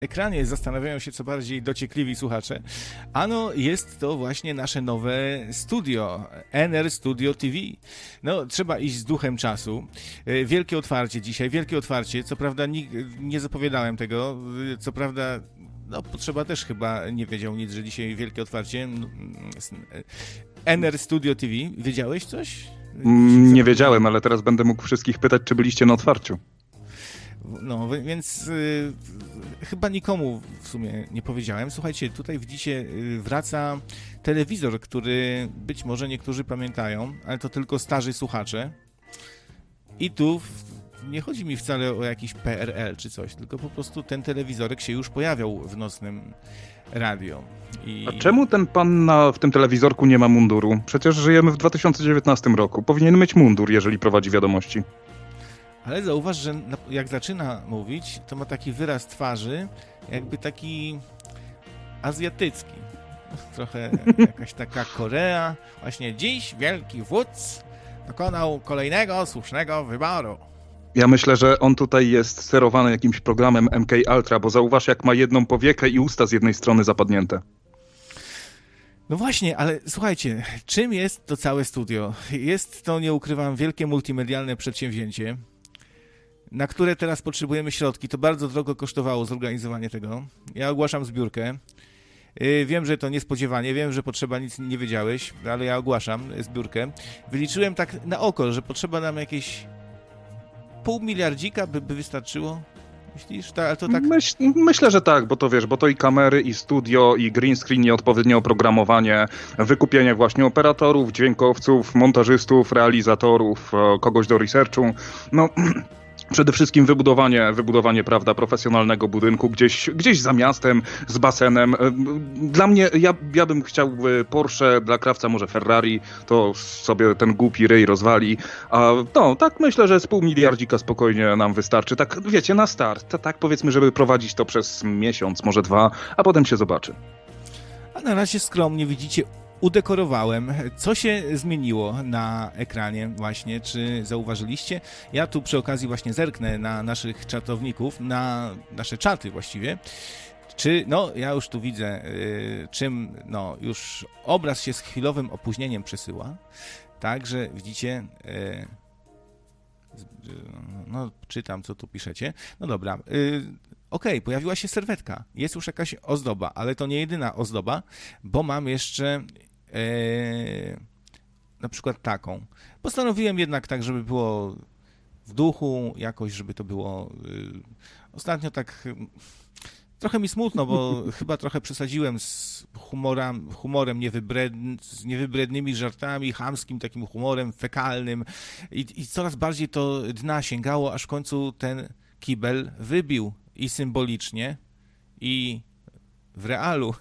ekranie zastanawiają się co bardziej dociekliwi słuchacze. Ano jest to właśnie nasze nowe studio, NR Studio TV. No, trzeba iść z duchem czasu. Wielkie otwarcie dzisiaj, wielkie otwarcie. Co prawda nie zapowiadałem tego. Co prawda, no, Potrzeba też chyba nie wiedział nic, że dzisiaj wielkie otwarcie. NR Studio TV. Wiedziałeś coś? Nie wiedziałem, ale teraz będę mógł wszystkich pytać, czy byliście na otwarciu. No, więc chyba nikomu w sumie nie powiedziałem. Słuchajcie, tutaj widzicie, wraca telewizor, który być może niektórzy pamiętają, ale to tylko starzy słuchacze. I tu nie chodzi mi wcale o jakiś PRL czy coś, tylko po prostu ten telewizorek się już pojawiał w nocnym radio. A czemu ten pan w tym telewizorku nie ma munduru? Przecież żyjemy w 2019 roku. Powinien mieć mundur, jeżeli prowadzi wiadomości. Ale zauważ, że jak zaczyna mówić, to ma taki wyraz twarzy, jakby taki azjatycki. Trochę jakaś taka Korea. Właśnie dziś wielki wódz dokonał kolejnego słusznego wyboru. Ja myślę, że on tutaj jest sterowany jakimś programem MK Ultra, bo zauważ, jak ma jedną powiekę i usta z jednej strony zapadnięte. No właśnie, ale słuchajcie, czym jest to całe studio? Jest to, nie ukrywam, wielkie multimedialne przedsięwzięcie, na które teraz potrzebujemy środki. To bardzo drogo kosztowało zorganizowanie tego. Ja ogłaszam zbiórkę. Wiem, że to niespodziewanie, wiem, że potrzeba, nic nie wiedziałeś, ale ja ogłaszam zbiórkę. Wyliczyłem tak na oko, że potrzeba nam jakieś $0,5 miliardzika by wystarczyło. Myślisz? Ale to tak... Myślę, że tak, bo to wiesz, bo to i kamery, i studio, i green screen, i odpowiednie oprogramowanie, wykupienie właśnie operatorów, dźwiękowców, montażystów, realizatorów, kogoś do researchu. No... Przede wszystkim wybudowanie, prawda, profesjonalnego budynku gdzieś za miastem, z basenem. Dla mnie, ja bym chciał Porsche, dla krawca może Ferrari, to sobie ten głupi ryj rozwali. A no, tak myślę, że z $0,5 miliardzika spokojnie nam wystarczy. Tak, wiecie, na start. Tak powiedzmy, żeby prowadzić to przez miesiąc, może 2, a potem się zobaczy. A na razie skromnie widzicie, udekorowałem. Co się zmieniło na ekranie właśnie? Czy zauważyliście? Ja tu przy okazji właśnie zerknę na naszych czatowników, na nasze czaty właściwie. Ja już tu widzę, czym, już obraz się z chwilowym opóźnieniem przesyła. Także widzicie, czytam, co tu piszecie. No dobra, okej, pojawiła się serwetka. Jest już jakaś ozdoba, ale to nie jedyna ozdoba, bo mam jeszcze na przykład taką. Postanowiłem jednak tak, żeby było w duchu jakoś, żeby to było ostatnio tak trochę mi smutno, bo chyba trochę przesadziłem z humorem z niewybrednymi żartami, chamskim takim humorem fekalnym i coraz bardziej to dna sięgało, aż w końcu ten kibel wybił i symbolicznie, i w realu.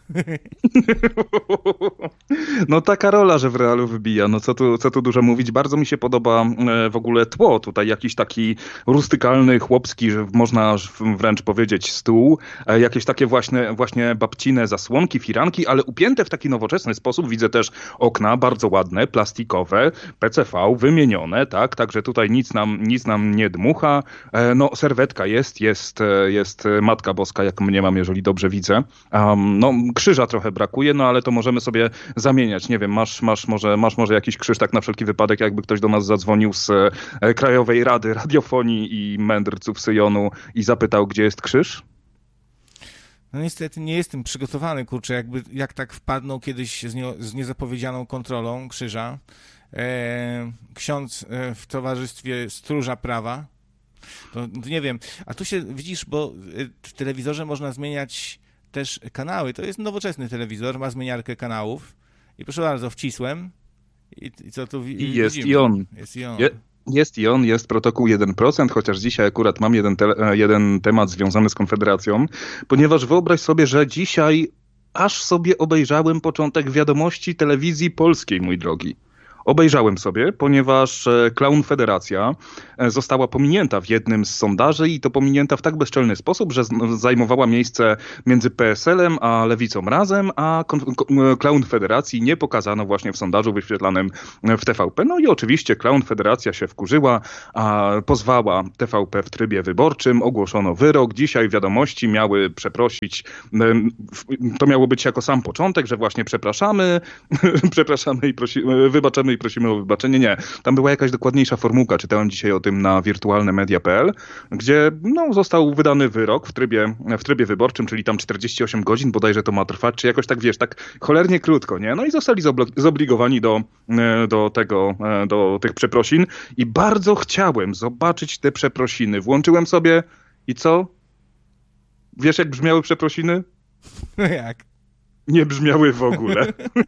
No taka rola, że w realu wybija. No co tu dużo mówić. Bardzo mi się podoba w ogóle tło. Tutaj jakiś taki rustykalny, chłopski, że można wręcz powiedzieć stół. Jakieś takie właśnie babcine zasłonki, firanki, ale upięte w taki nowoczesny sposób. Widzę też okna bardzo ładne, plastikowe, PCV, wymienione, tak? Także tutaj nic nam nie dmucha. No serwetka jest Matka Boska, jak mniemam, jeżeli dobrze widzę. No krzyża trochę brakuje, no ale to możemy sobie zamieniać. Nie wiem, masz może jakiś krzyż tak na wszelki wypadek, jakby ktoś do nas zadzwonił z Krajowej Rady Radiofonii i Mędrców Syjonu i zapytał, gdzie jest krzyż? No niestety nie jestem przygotowany, kurczę, jak tak wpadną kiedyś z niezapowiedzianą kontrolą krzyża. Ksiądz w towarzystwie stróża prawa. To nie wiem. A tu się widzisz, bo w telewizorze można zmieniać też kanały. To jest nowoczesny telewizor, ma zmieniarkę kanałów. I proszę bardzo, wcisłem. I co tu widzimy? Jest i on. Jest protokół 1%, chociaż dzisiaj akurat mam jeden temat związany z Konfederacją, ponieważ wyobraź sobie, że dzisiaj aż sobie obejrzałem początek wiadomości telewizji polskiej, mój drogi. Obejrzałem sobie, ponieważ Clown Federacja została pominięta w jednym z sondaży i to pominięta w tak bezczelny sposób, że zajmowała miejsce między PSL-em a Lewicą razem, a Clown Federacji nie pokazano właśnie w sondażu wyświetlanym w TVP. No i oczywiście Clown Federacja się wkurzyła, a pozwała TVP w trybie wyborczym, ogłoszono wyrok. Dzisiaj wiadomości miały przeprosić, to miało być jako sam początek, że właśnie przepraszamy i wybaczamy i prosimy o wybaczenie. Nie, tam była jakaś dokładniejsza formułka. Czytałem dzisiaj o tym na wirtualnemedia.pl, gdzie został wydany wyrok w trybie wyborczym, czyli tam 48 godzin bodajże to ma trwać, czy jakoś tak, wiesz, tak cholernie krótko, nie? No i zostali zobligowani do tych przeprosin i bardzo chciałem zobaczyć te przeprosiny. Włączyłem sobie i co? Wiesz, jak brzmiały przeprosiny? No jak? Nie brzmiały w ogóle.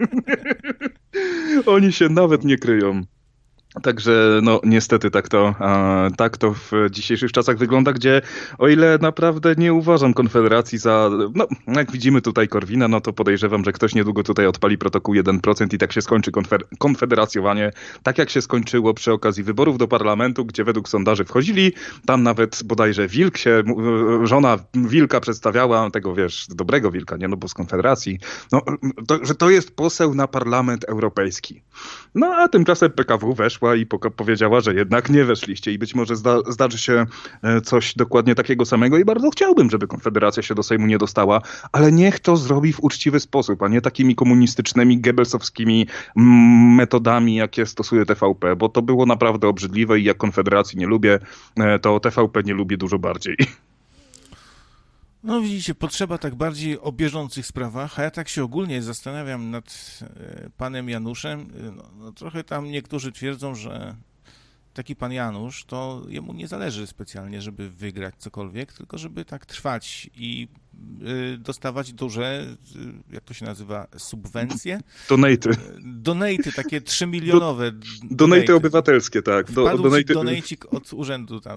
Oni się nawet nie kryją. Także no niestety tak to w dzisiejszych czasach wygląda, gdzie o ile naprawdę nie uważam Konfederacji za, no jak widzimy tutaj Korwina, no to podejrzewam, że ktoś niedługo tutaj odpali protokół 1% i tak się skończy konfederacjowanie, tak jak się skończyło przy okazji wyborów do parlamentu, gdzie według sondaży wchodzili, tam nawet bodajże żona Wilka przedstawiała tego, wiesz, dobrego Wilka, nie, no bo z Konfederacji, no, że to jest poseł na Parlament Europejski. No a tymczasem PKW weszła i powiedziała, że jednak nie weszliście i być może zdarzy się coś dokładnie takiego samego i bardzo chciałbym, żeby Konfederacja się do Sejmu nie dostała, ale niech to zrobi w uczciwy sposób, a nie takimi komunistycznymi, goebbelsowskimi metodami, jakie stosuje TVP, bo to było naprawdę obrzydliwe i jak Konfederacji nie lubię, to TVP nie lubię dużo bardziej. No widzicie, potrzeba tak bardziej o bieżących sprawach, a ja tak się ogólnie zastanawiam nad panem Januszem. No, trochę tam niektórzy twierdzą, że taki pan Janusz, to jemu nie zależy specjalnie, żeby wygrać cokolwiek, tylko żeby tak trwać i dostawać duże, jak to się nazywa, subwencje? Donaty, takie 3-milionowe. Donaty obywatelskie, tak. Donajcik od urzędu tam,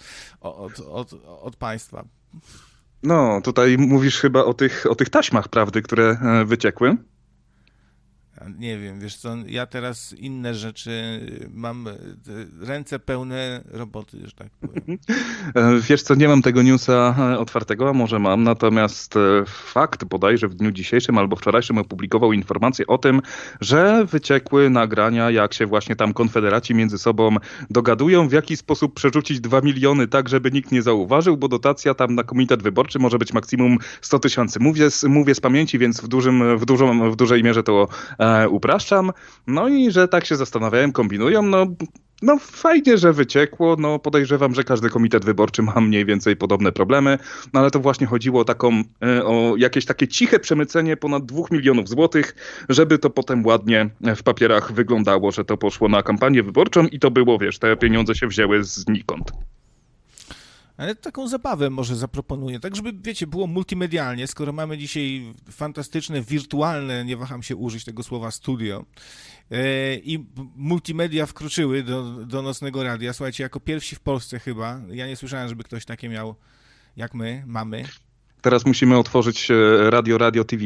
od państwa. No, tutaj mówisz chyba o tych taśmach prawdy, które wyciekły. Nie wiem, wiesz co, ja teraz inne rzeczy, mam ręce pełne roboty, że tak powiem. Wiesz co, nie mam tego newsa otwartego, a może mam, natomiast fakt bodajże w dniu dzisiejszym albo wczorajszym opublikował informację o tym, że wyciekły nagrania, jak się właśnie tam konfederaci między sobą dogadują, w jaki sposób przerzucić 2 miliony tak, żeby nikt nie zauważył, bo dotacja tam na komitet wyborczy może być maksimum 100 000. Mówię z pamięci, więc w dużej mierze to upraszczam. No i że tak się zastanawiałem, kombinują, no fajnie, że wyciekło, no podejrzewam, że każdy komitet wyborczy ma mniej więcej podobne problemy, no ale to właśnie chodziło o jakieś takie ciche przemycenie ponad 2 milionów złotych, żeby to potem ładnie w papierach wyglądało, że to poszło na kampanię wyborczą i to było, wiesz, te pieniądze się wzięły znikąd. Ale taką zabawę może zaproponuję, tak żeby, wiecie, było multimedialnie, skoro mamy dzisiaj fantastyczne, wirtualne, nie waham się użyć tego słowa, studio i multimedia wkroczyły do Nocnego Radia. Słuchajcie, jako pierwsi w Polsce chyba, ja nie słyszałem, żeby ktoś takie miał, jak my mamy. Teraz musimy otworzyć Radio TV.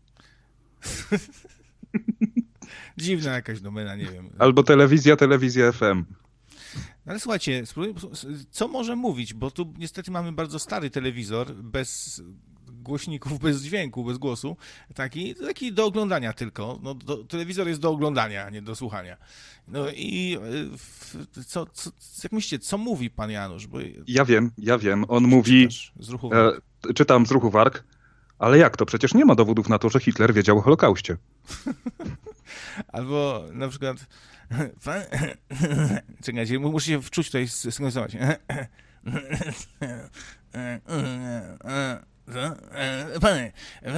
Dziwna jakaś domena, nie wiem. Albo telewizja FM. Ale słuchajcie, co może mówić, bo tu niestety mamy bardzo stary telewizor, bez głośników, bez dźwięku, bez głosu, taki do oglądania tylko. No, telewizor jest do oglądania, a nie do słuchania. No i jak myślicie, co mówi pan Janusz? Bo ja wiem. On mówi, czytam z ruchu warg, ale jak to? Przecież nie ma dowodów na to, że Hitler wiedział o Holokauście. Albo na przykład... Czekajcie, muszę się wczuć tutaj, synchronizować. Panie,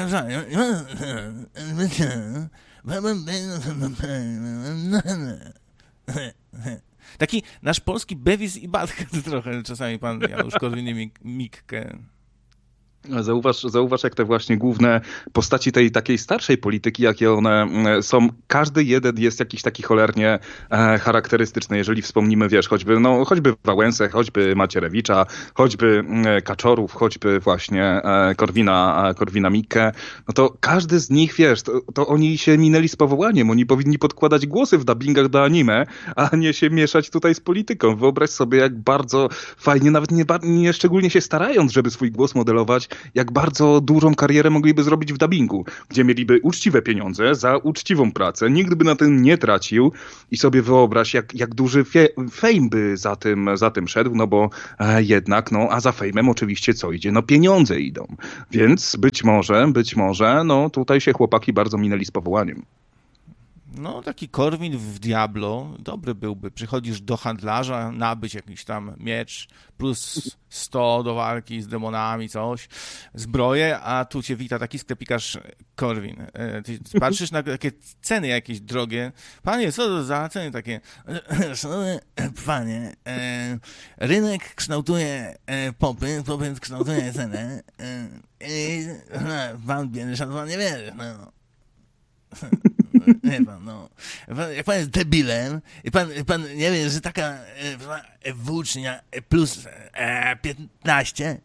taki nasz polski Bevis i Butthead trochę czasami pan Janusz Korwin-Mikke. Zauważ, jak te właśnie główne postaci tej takiej starszej polityki, jakie one są, każdy jeden jest jakiś taki cholernie charakterystyczny. Jeżeli wspomnimy, wiesz, choćby Wałęsę, choćby Macierewicza, choćby Kaczorów, choćby właśnie Korwina Mikke, no to każdy z nich, wiesz, to oni się minęli z powołaniem. Oni powinni podkładać głosy w dubbingach do anime, a nie się mieszać tutaj z polityką. Wyobraź sobie, jak bardzo fajnie, nawet nie szczególnie się starając, żeby swój głos modelować, jak bardzo dużą karierę mogliby zrobić w dubbingu, gdzie mieliby uczciwe pieniądze za uczciwą pracę, nikt by na tym nie tracił i sobie wyobraź, jak duży fame by za tym szedł, no bo jednak, no a za fejmem oczywiście co idzie? No pieniądze idą, więc być może, no tutaj się chłopaki bardzo minęli z powołaniem. No, taki Korwin w Diablo dobry byłby. Przychodzisz do handlarza, nabyć jakiś tam miecz, plus 100 do walki z demonami, coś, zbroję, a tu cię wita taki sklepikarz Korwin. Ty patrzysz na takie ceny jakieś drogie. Panie, co to za ceny takie? Szanowny panie, rynek kształtuje popyt kształtuje cenę. Pan bierze, pan nie bierze. No. Nie pan, no. Jak pan jest debilem i pan nie wie, że taka włócznia plus 15,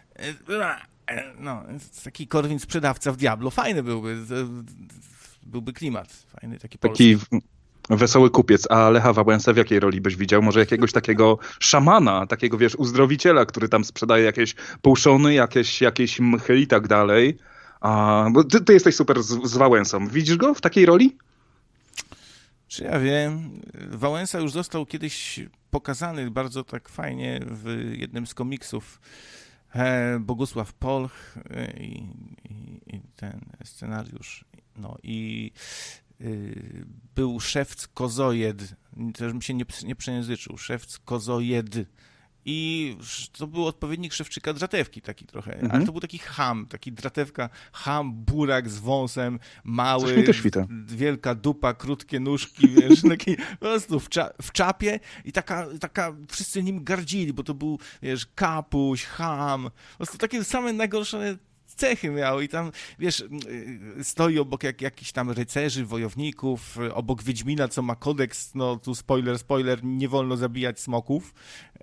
no, taki Korwin sprzedawca w Diablo, fajny byłby klimat, fajny taki polski. Wesoły kupiec, a Lecha Wałęsę w jakiej roli byś widział? Może jakiegoś takiego szamana, takiego, wiesz, uzdrowiciela, który tam sprzedaje jakieś połszony, jakieś mchy i tak dalej. Bo ty jesteś super z Wałęsą. Widzisz go w takiej roli? Czy ja wiem. Wałęsa już został kiedyś pokazany bardzo tak fajnie w jednym z komiksów. Bogusław Polch i ten scenariusz. No i był Szewc Kozojed. Też mi się nie przejęzyczył. Szewc Kozojed. I to był odpowiednik Szewczyka Dratewki taki trochę, ale to był taki cham, taki Dratewka, cham, burak z wąsem, mały, wielka dupa, krótkie nóżki, wiesz, taki po prostu w czapie i taka wszyscy nim gardzili, bo to był, wiesz, kapuś, cham, po prostu takie same najgorsze cechy miał i tam, wiesz, stoi obok jakichś tam rycerzy, wojowników, obok Wiedźmina, co ma kodeks, no tu spoiler, nie wolno zabijać smoków,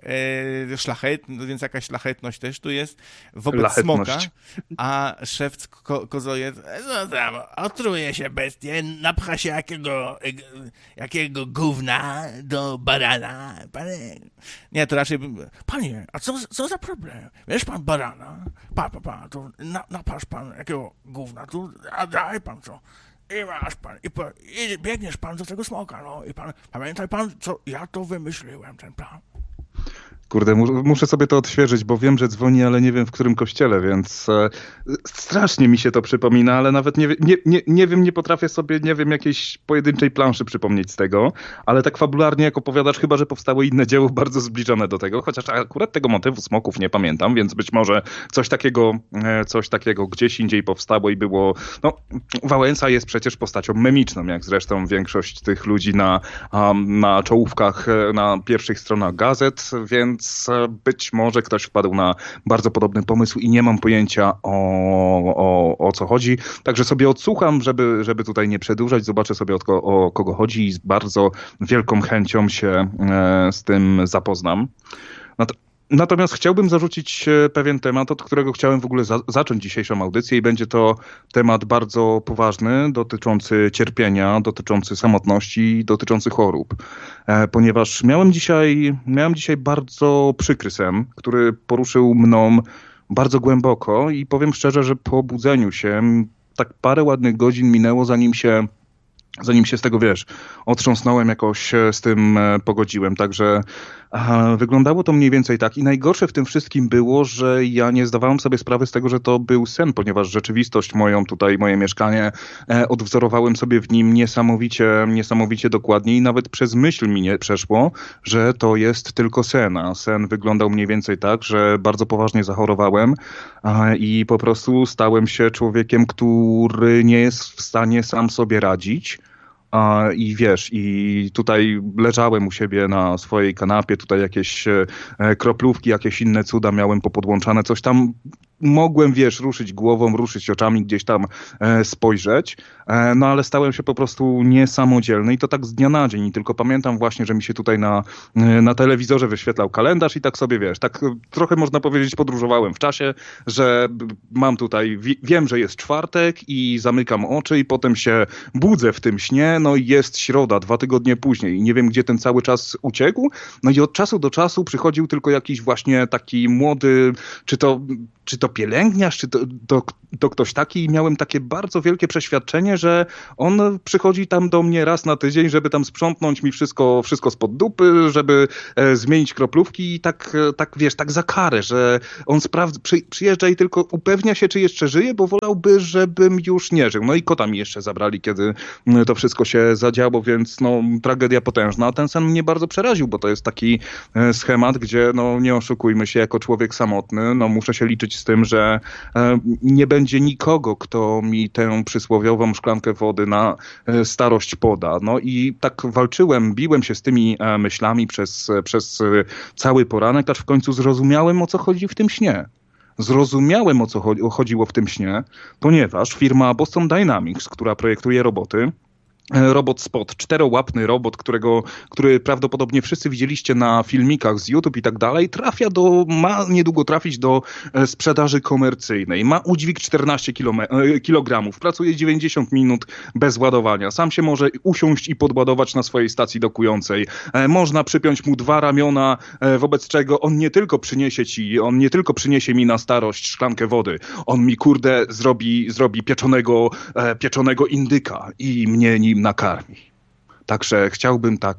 więc jakaś szlachetność też tu jest wobec smoka, a szewc Kozojed, no tam, otruje się bestie, napcha się jakiego gówna do barana, panie. Nie, to raczej panie, a co za problem? Wiesz pan barana? To napasz pan jakiego gówna tu, a daj pan co? I masz pan, i biegniesz pan do tego smoka, no i pan, pamiętaj pan, co ja to wymyśliłem, ten plan. Kurde, muszę sobie to odświeżyć, bo wiem, że dzwoni, ale nie wiem w którym kościele, więc strasznie mi się to przypomina, ale nawet nie wiem, nie potrafię sobie, nie wiem, jakiejś pojedynczej planszy przypomnieć z tego, ale tak fabularnie jak opowiadasz, chyba że powstało inne dzieło bardzo zbliżone do tego, chociaż akurat tego motywu smoków nie pamiętam, więc być może coś takiego gdzieś indziej powstało i było, no Wałęsa jest przecież postacią memiczną, jak zresztą większość tych ludzi na czołówkach, na pierwszych stronach gazet, więc być może ktoś wpadł na bardzo podobny pomysł i nie mam pojęcia o co chodzi. Także sobie odsłucham, żeby tutaj nie przedłużać. Zobaczę sobie o kogo chodzi i z bardzo wielką chęcią się z tym zapoznam. Natomiast chciałbym zarzucić pewien temat, od którego chciałem w ogóle zacząć dzisiejszą audycję i będzie to temat bardzo poważny, dotyczący cierpienia, dotyczący samotności, dotyczący chorób. Ponieważ miałem dzisiaj bardzo przykry sen, który poruszył mną bardzo głęboko i powiem szczerze, że po obudzeniu się tak parę ładnych godzin minęło, zanim się z tego, wiesz, otrząsnąłem, jakoś z tym pogodziłem. Także wyglądało to mniej więcej tak. I najgorsze w tym wszystkim było, że ja nie zdawałem sobie sprawy z tego, że to był sen, ponieważ rzeczywistość moją tutaj, moje mieszkanie, odwzorowałem sobie w nim niesamowicie dokładnie i nawet przez myśl mi nie przeszło, że to jest tylko sen. A sen wyglądał mniej więcej tak, że bardzo poważnie zachorowałem i po prostu stałem się człowiekiem, który nie jest w stanie sam sobie radzić. I wiesz, i tutaj leżałem u siebie na swojej kanapie, tutaj jakieś kroplówki, jakieś inne cuda miałem popodłączane, coś tam mogłem, wiesz, ruszyć głową, ruszyć oczami, gdzieś tam spojrzeć, no ale stałem się po prostu niesamodzielny i to tak z dnia na dzień. I tylko pamiętam właśnie, że mi się tutaj na telewizorze wyświetlał kalendarz i tak sobie, wiesz, tak trochę można powiedzieć podróżowałem w czasie, że mam tutaj, wiem, że jest czwartek i zamykam oczy i potem się budzę w tym śnie, no i jest środa, 2 tygodnie później i nie wiem, gdzie ten cały czas uciekł. No i od czasu do czasu przychodził tylko jakiś właśnie taki młody, czy to pielęgniarz, czy to ktoś taki i miałem takie bardzo wielkie przeświadczenie, że on przychodzi tam do mnie raz na tydzień, żeby tam sprzątnąć mi wszystko spod dupy, żeby zmienić kroplówki i tak wiesz, tak za karę, że on przyjeżdża i tylko upewnia się, czy jeszcze żyje, bo wolałby, żebym już nie żył. No i kota mi jeszcze zabrali, kiedy to wszystko się zadziało, więc no tragedia potężna. A ten sen mnie bardzo przeraził, bo to jest taki schemat, gdzie no nie oszukujmy się, jako człowiek samotny, no muszę się liczyć z tym, że nie będzie nikogo, kto mi tę przysłowiową szklankę wody na starość poda. No i tak walczyłem, biłem się z tymi myślami przez cały poranek, aż w końcu zrozumiałem, o co chodzi w tym śnie. Zrozumiałem, o co chodziło w tym śnie, ponieważ firma Boston Dynamics, która projektuje roboty, robot Spot, 4-łapny robot, który prawdopodobnie wszyscy widzieliście na filmikach z YouTube i tak dalej, ma niedługo trafić do sprzedaży komercyjnej. Ma udźwig 14 kg, pracuje 90 minut bez ładowania. Sam się może usiąść i podładować na swojej stacji dokującej. Można przypiąć mu 2 ramiona, wobec czego on nie tylko przyniesie mi na starość szklankę wody, on mi kurde zrobi pieczonego indyka i mnie nim nakarmi. Także chciałbym tak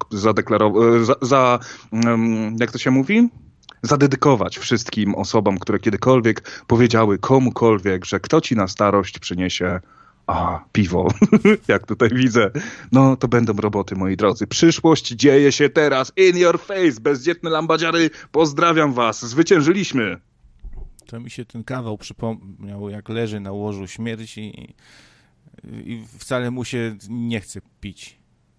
jak to się mówi? Zadedykować wszystkim osobom, które kiedykolwiek powiedziały komukolwiek, że kto ci na starość przyniesie piwo, jak tutaj widzę. No to będą roboty, moi drodzy. Przyszłość dzieje się teraz. In your face, bezdzietne lambadziary. Pozdrawiam was. Zwyciężyliśmy. To mi się ten kawał przypomniał, jak leży na łożu śmierci i wcale mu się nie chce pić.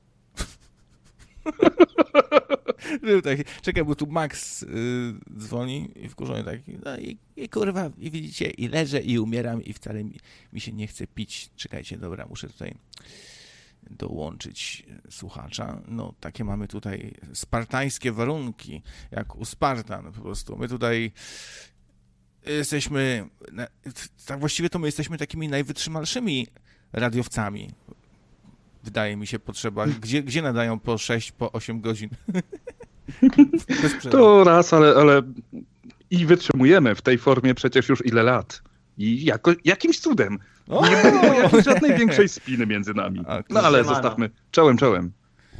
Czekaj, bo tu Max dzwoni i wkurzony taki, no i kurwa, i widzicie, i leżę, i umieram, i wcale mi się nie chce pić. Czekajcie, dobra, muszę tutaj dołączyć słuchacza. No, takie mamy tutaj spartańskie warunki, jak u Spartan po prostu. My tutaj jesteśmy, tak właściwie to my jesteśmy takimi najwytrzymalszymi radiowcami. Wydaje mi się potrzeba. Gdzie nadają po 6, po 8 godzin? To raz, ale i wytrzymujemy w tej formie przecież już ile lat. I jakimś cudem. Nie było żadnej większej spiny między nami. No ale zostawmy. Czołem.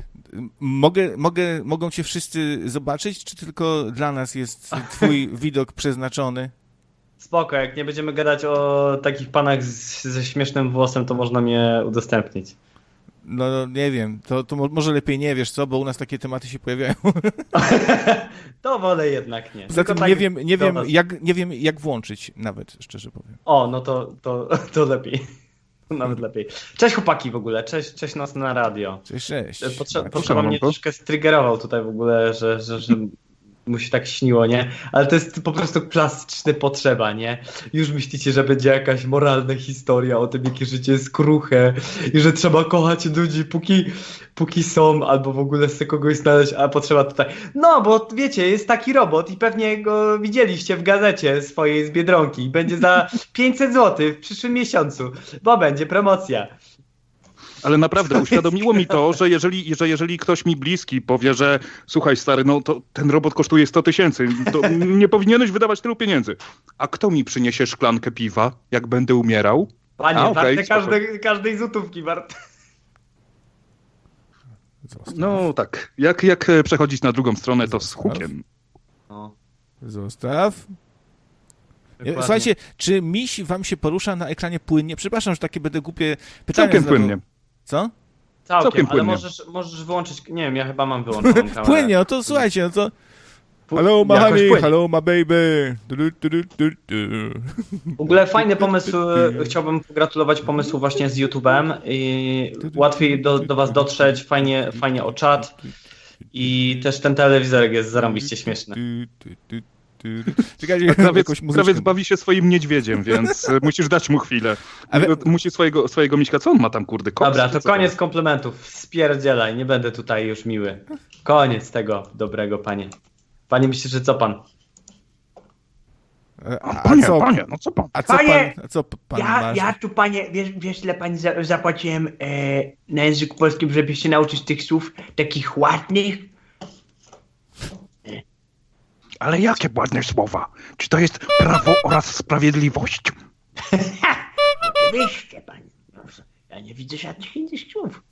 Mogą cię wszyscy zobaczyć, czy tylko dla nas jest twój widok przeznaczony? Spoko, jak nie będziemy gadać o takich panach ze śmiesznym włosem, to można mnie udostępnić. No nie wiem, to może lepiej nie, wiesz co, bo u nas takie tematy się pojawiają. To wolę jednak nie. Zatem tak nie wiem jak włączyć nawet, szczerze powiem. O, no to lepiej. Nawet lepiej. Cześć chłopaki w ogóle, cześć nas na radio. Cześć. Potrzeba mnie troszkę strygerował tutaj w ogóle, że mu się tak śniło, nie? Ale to jest po prostu klasyczny potrzeba, nie? Już myślicie, że będzie jakaś moralna historia o tym, jakie życie jest kruche i że trzeba kochać ludzi, póki są, albo w ogóle sobie kogoś znaleźć, a potrzeba tutaj. No, bo wiecie, jest taki robot i pewnie go widzieliście w gazecie swojej z Biedronki. Będzie za 500 zł w przyszłym miesiącu, bo będzie promocja. Ale naprawdę uświadomiło mi to, że jeżeli ktoś mi bliski powie, że słuchaj stary, no to ten robot kosztuje 100 000, to nie powinieneś wydawać tylu pieniędzy. A kto mi przyniesie szklankę piwa, jak będę umierał? Panie, warte każdej złotówki warte. No tak, jak przechodzić na drugą stronę, to z hukiem. No. Zostaw. Dokładnie. Słuchajcie, czy miś wam się porusza na ekranie płynnie? Przepraszam, że takie będę głupie pytania. Całkiem płynnie. Co? Całkiem płynnie. Ale możesz wyłączyć, nie wiem, ja chyba mam wyłączoną kamerę. Płynnie, no to słuchajcie, no to... Hello my honey, hello my baby. W ogóle fajny pomysł, chciałbym pogratulować pomysłu właśnie z YouTube'em i łatwiej do was dotrzeć, fajnie o czat i też ten telewizorek jest zarąbiście śmieszny. Czekajcie, Krawiec bawi się swoim niedźwiedziem, więc musisz dać mu chwilę. Musi swojego miśka, co on ma tam, kurde, koks? Dobra, to koniec komplementów. Spierdzielaj, nie będę tutaj już miły. Koniec tego dobrego, panie. Panie, myślisz, że co pan? Panie, no co pan? Co pan masz? Ja tu, panie, wiesz ile pani zapłaciłem na języku polskim, żeby się nauczyć tych słów takich ładnych? Ale jakie ładne słowa? Czy to jest prawo oraz sprawiedliwość? Oczywiście, panie. Ja nie widzę żadnych innych słów.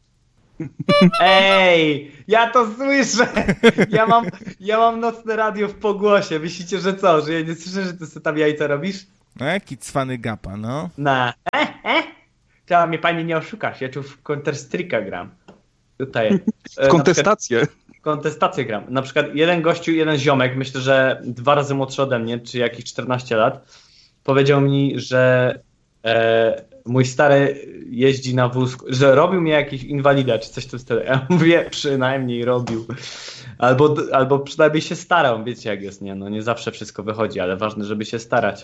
Ej, ja to słyszę! Ja mam nocne radio w pogłosie. Myślicie, że co? Że ja nie słyszę, że ty sobie tam jajca robisz? No jaki cwany gapa, no. To mnie pani nie oszukasz. Ja tu w Counter-Strike'a gram. Tutaj. W kontestację. Kontestację gram. Na przykład jeden gościu, jeden ziomek, myślę, że 2 razy młodszy ode mnie, czy jakieś 14 lat, powiedział mi, że mój stary jeździ na wózku, że robił mnie jakiś inwalida, czy coś w tym stylu. Ja mówię, przynajmniej robił. Albo przynajmniej się starał, wiecie jak jest, nie? No nie zawsze wszystko wychodzi, ale ważne, żeby się starać.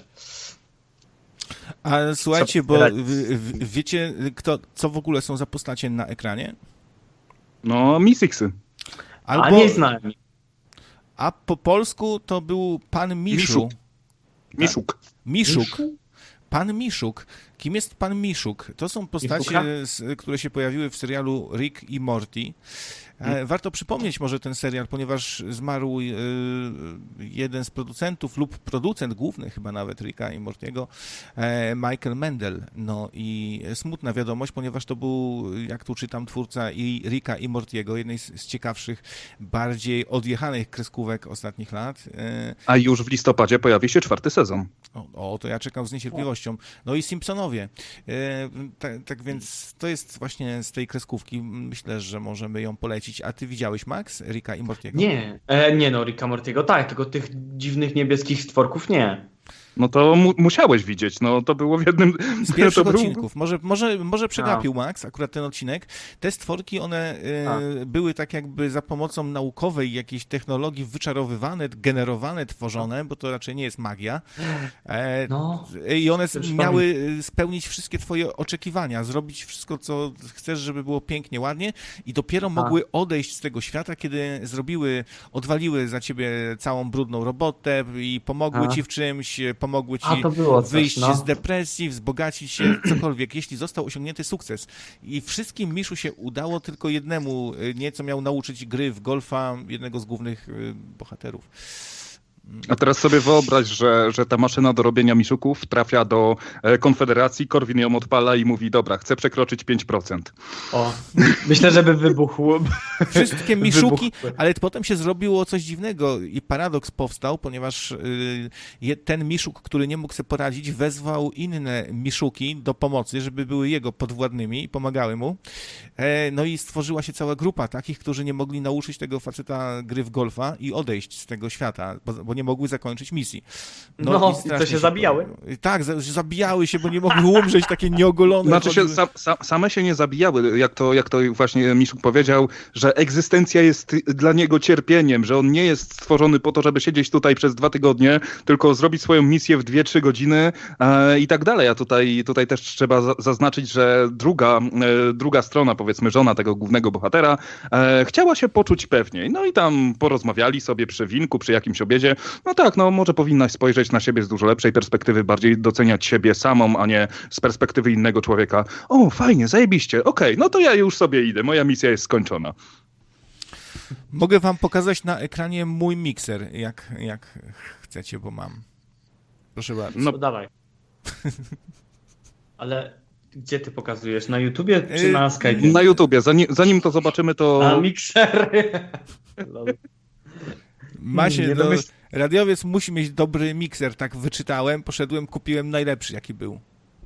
A słuchajcie, bo wiecie, co w ogóle są za postacie na ekranie? No, Mysticsy. A nie znałem. A po polsku to był pan Miszu. Miszuk. Miszuk. Pan Miszuk. Kim jest pan Miszuk? To są postacie, które się pojawiły w serialu Rick i Morty. Warto przypomnieć może ten serial, ponieważ zmarł jeden z producentów lub producent główny chyba nawet Ricka i Mortiego, Michael Mendel. No i smutna wiadomość, ponieważ to był, jak tu czytam, twórca i Ricka i Mortiego, jednej z ciekawszych, bardziej odjechanych kreskówek ostatnich lat. A już w listopadzie pojawi się 4. sezon. To ja czekam z niecierpliwością. No i Simpsonowie. Tak więc to jest właśnie z tej kreskówki. Myślę, że możemy ją polecić. A ty widziałeś, Max, Ricka i Mortiego? Nie, Ricka Mortiego tak, tylko tych dziwnych niebieskich stworków nie. No to musiałeś widzieć, no to było w jednym... Z pierwszych odcinków. Może przegapił Max akurat ten odcinek. Te stworki, one były tak jakby za pomocą naukowej jakiejś technologii wyczarowywane, generowane, tworzone, bo to raczej nie jest magia. I one miały spełnić wszystkie twoje oczekiwania, zrobić wszystko, co chcesz, żeby było pięknie, ładnie i dopiero mogły odejść z tego świata, kiedy odwaliły za ciebie całą brudną robotę i pomogły ci w czymś, pomogły ci wyjść z depresji, wzbogacić się, cokolwiek, jeśli został osiągnięty sukces. I wszystkim Miszu się udało, tylko jednemu nieco miał nauczyć gry w golfa, jednego z głównych bohaterów. A teraz sobie wyobraź, że ta maszyna do robienia miszuków trafia do Konfederacji, Korwin ją odpala i mówi, dobra, chcę przekroczyć 5%. Myślę, żeby wybuchło. Wszystkie miszuki, ale potem się zrobiło coś dziwnego i paradoks powstał, ponieważ ten miszuk, który nie mógł sobie poradzić, wezwał inne miszuki do pomocy, żeby były jego podwładnymi i pomagały mu. No i stworzyła się cała grupa takich, którzy nie mogli nauczyć tego faceta gry w golfa i odejść z tego świata, bo nie mogły zakończyć misji. I to się zabijały? Tak, zabijały się, bo nie mogły umrzeć, takie nieogolone. Znaczy się, same się nie zabijały, jak to właśnie Miszuk powiedział, że egzystencja jest dla niego cierpieniem, że on nie jest stworzony po to, żeby siedzieć tutaj przez 2 tygodnie, tylko zrobić swoją misję w 2-3 godziny i tak dalej. A tutaj też trzeba zaznaczyć, że druga strona, powiedzmy żona tego głównego bohatera, chciała się poczuć pewniej. No i tam porozmawiali sobie przy winku, przy jakimś obiedzie. No tak, może powinnaś spojrzeć na siebie z dużo lepszej perspektywy, bardziej doceniać siebie samą, a nie z perspektywy innego człowieka. O, fajnie, zajebiście, okej, no to ja już sobie idę, moja misja jest skończona. Mogę wam pokazać na ekranie mój mikser, jak chcecie, bo mam. Proszę bardzo. No dawaj. Ale gdzie ty pokazujesz? Na YouTubie czy na Skype? Na YouTubie, zanim to zobaczymy, to... Na miksery. Radiowiec musi mieć dobry mikser, tak wyczytałem, poszedłem, kupiłem najlepszy, jaki był.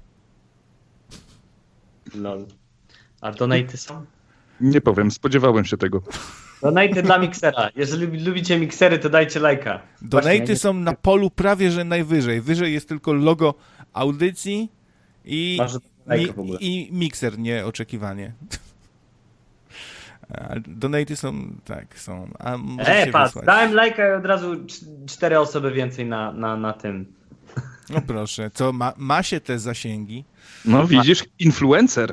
Lol. A donaty są? Nie powiem, spodziewałem się tego. Donaty dla miksera. Jeżeli lubicie miksery, to dajcie lajka. Donaty są na polu prawie, że najwyżej. Wyżej jest tylko logo audycji i mikser nieoczekiwanie. Donaty są, tak, są. A patrz, dałem lajka i od razu 4 osoby więcej na tym. No proszę, co ma się te zasięgi? No widzisz, influencer.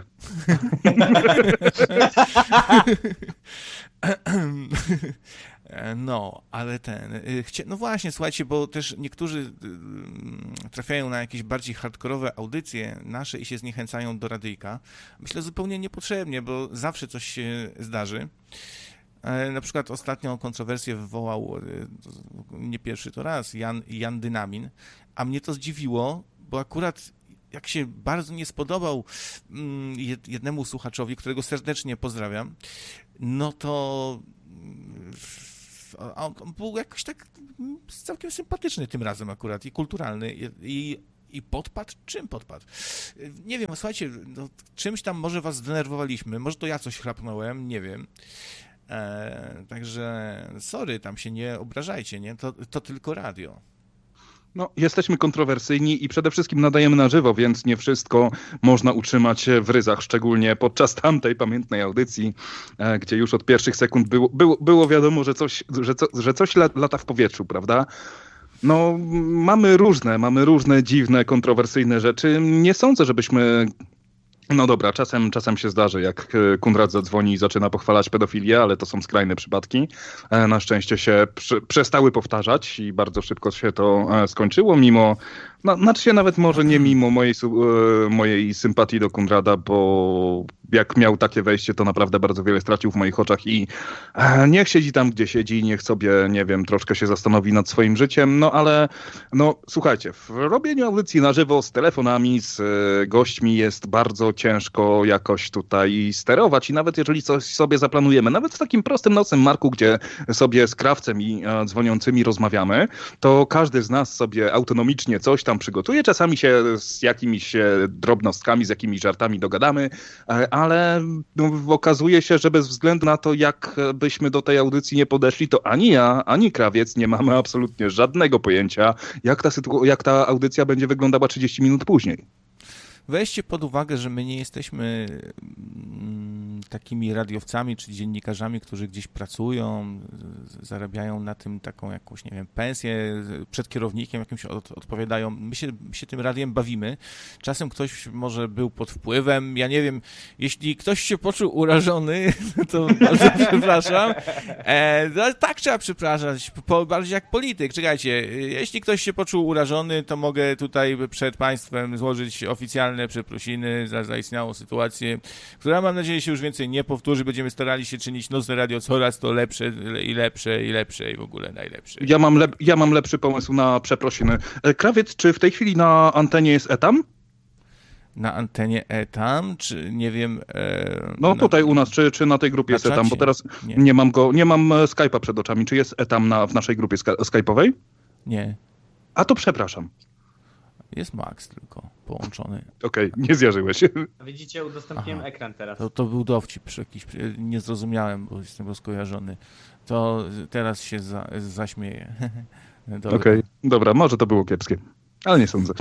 No, ale no właśnie, słuchajcie, bo też niektórzy trafiają na jakieś bardziej hardkorowe audycje nasze i się zniechęcają do radyjka. Myślę zupełnie niepotrzebnie, bo zawsze coś się zdarzy. Na przykład ostatnią kontrowersję wywołał, nie pierwszy to raz, Jan Dynamin, a mnie to zdziwiło, bo akurat jak się bardzo nie spodobał jednemu słuchaczowi, którego serdecznie pozdrawiam, no to on był jakoś tak całkiem sympatyczny tym razem akurat i kulturalny i podpadł? Czym podpadł? Nie wiem, słuchajcie, no, czymś tam może was zdenerwowaliśmy, może to ja coś chrapnąłem, nie wiem. Także sorry, tam się nie obrażajcie, nie? To tylko radio. No, jesteśmy kontrowersyjni i przede wszystkim nadajemy na żywo, więc nie wszystko można utrzymać w ryzach, szczególnie podczas tamtej pamiętnej audycji, gdzie już od pierwszych sekund było wiadomo, że coś lata w powietrzu, prawda? No, mamy różne dziwne, kontrowersyjne rzeczy. Nie sądzę, żebyśmy... No dobra, czasem się zdarzy, jak Konrad zadzwoni i zaczyna pochwalać pedofilię, ale to są skrajne przypadki. Na szczęście się przestały powtarzać i bardzo szybko się to skończyło, znaczy się nawet może nie mimo mojej sympatii do Konrada, bo jak miał takie wejście, to naprawdę bardzo wiele stracił w moich oczach i niech siedzi tam, gdzie siedzi, niech sobie, nie wiem, troszkę się zastanowi nad swoim życiem, no ale, no słuchajcie, w robieniu audycji na żywo z telefonami, z gośćmi jest bardzo ciężko jakoś tutaj sterować i nawet jeżeli coś sobie zaplanujemy, nawet w takim prostym nocnym marku, gdzie sobie z krawcem i dzwoniącymi rozmawiamy, to każdy z nas sobie autonomicznie coś tam przygotuje, czasami się z jakimiś drobnostkami, z jakimiś żartami dogadamy, ale okazuje się, że bez względu na to, jak byśmy do tej audycji nie podeszli, to ani ja, ani krawiec nie mamy absolutnie żadnego pojęcia, jak ta audycja będzie wyglądała 30 minut później. Weźcie pod uwagę, że my nie jesteśmy takimi radiowcami czy dziennikarzami, którzy gdzieś pracują, zarabiają na tym taką jakąś, nie wiem, pensję, przed kierownikiem jakimś odpowiadają. My się tym radiem bawimy. Czasem ktoś może był pod wpływem, ja nie wiem, jeśli ktoś się poczuł urażony, to bardzo przepraszam. Tak trzeba przepraszać, bardziej jak polityk. Czekajcie, jeśli ktoś się poczuł urażony, to mogę tutaj przed państwem złożyć oficjalne przeprosiny za zaistniałą sytuację, która mam nadzieję się już więcej nie powtórzy. Będziemy starali się czynić nocne radio coraz to lepsze i w ogóle najlepsze. Ja mam lepszy pomysł na przeprosiny. Krawiec, czy w tej chwili na antenie jest Etam? Na antenie Etam, czy nie wiem... No tutaj u nas, czy na tej grupie jest czacie? Etam, bo teraz nie mam Skype'a przed oczami. Czy jest Etam w naszej grupie Skype'owej? Nie. A to przepraszam. Jest Max tylko połączony. Okej, nie zjarzyłeś. Widzicie, udostępniłem ekran teraz. To był dowcip jakiś, nie zrozumiałem, bo jestem rozkojarzony. To teraz się zaśmieję. Okej, dobra, może to było kiepskie, ale nie sądzę.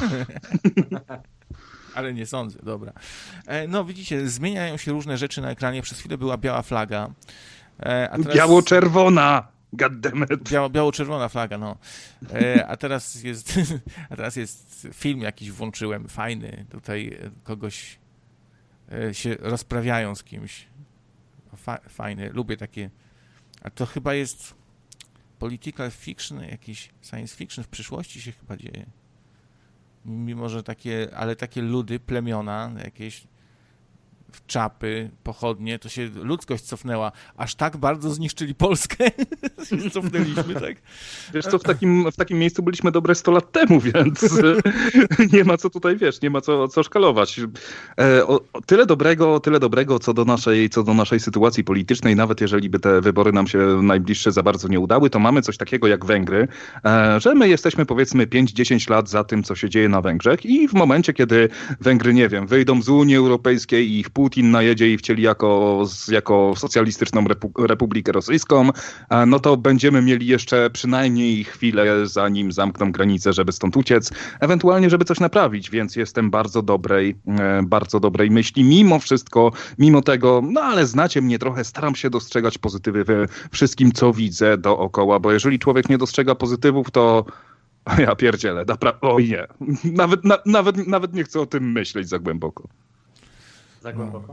Ale nie sądzę, dobra. No widzicie, zmieniają się różne rzeczy na ekranie. Przez chwilę była biała flaga. A teraz... Biało-czerwona! Goddammit. Biało-czerwona flaga, no. A teraz jest film jakiś włączyłem, fajny. Tutaj kogoś się rozprawiają z kimś. Fajny, lubię takie. A to chyba jest political fiction, jakiś science fiction w przyszłości się chyba dzieje. Mimo, że takie ludy, plemiona, jakieś czapy, pochodnie, to się ludzkość cofnęła. Aż tak bardzo zniszczyli Polskę. Cofnęliśmy, tak? Wiesz co, w takim miejscu byliśmy dobre 100 lat temu, więc nie ma co tutaj, nie ma co szkalować. Tyle dobrego co do naszej sytuacji politycznej, nawet jeżeli by te wybory nam się najbliższe za bardzo nie udały, to mamy coś takiego jak Węgry, że my jesteśmy powiedzmy 5-10 lat za tym, co się dzieje na Węgrzech i w momencie, kiedy Węgry, nie wiem, wyjdą z Unii Europejskiej i ich Putin najedzie i wcieli jako socjalistyczną republikę rosyjską, no to będziemy mieli jeszcze przynajmniej chwilę, zanim zamkną granicę, żeby stąd uciec, ewentualnie, żeby coś naprawić, więc jestem bardzo dobrej myśli, mimo wszystko, mimo tego, no ale znacie mnie trochę, staram się dostrzegać pozytywy we wszystkim, co widzę dookoła, bo jeżeli człowiek nie dostrzega pozytywów, to ja pierdzielę, oj nie, nawet nie chcę o tym myśleć za głęboko. Za głęboko.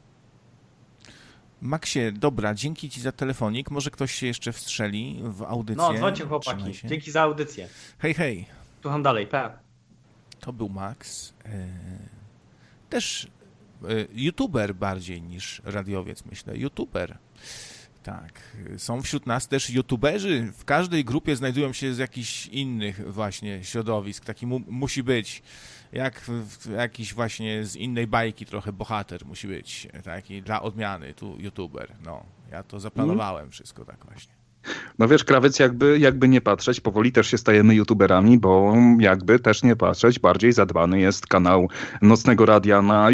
Maxie, dobra, dzięki ci za telefonik. Może ktoś się jeszcze wstrzeli w audycję. No, dzwońcie chłopaki. Dzięki za audycję. Hej. Słucham dalej, To był Max. Też youtuber bardziej niż radiowiec, myślę. YouTuber. Tak. Są wśród nas też youtuberzy. W każdej grupie znajdują się z jakichś innych właśnie środowisk. Taki musi być. Jak jakiś właśnie z innej bajki trochę bohater musi być. Taki dla odmiany tu youtuber. No, ja to zaplanowałem wszystko tak właśnie. No wiesz, Krawiec, jakby nie patrzeć, powoli też się stajemy youtuberami, bo jakby też nie patrzeć, bardziej zadbany jest kanał Nocnego Radia na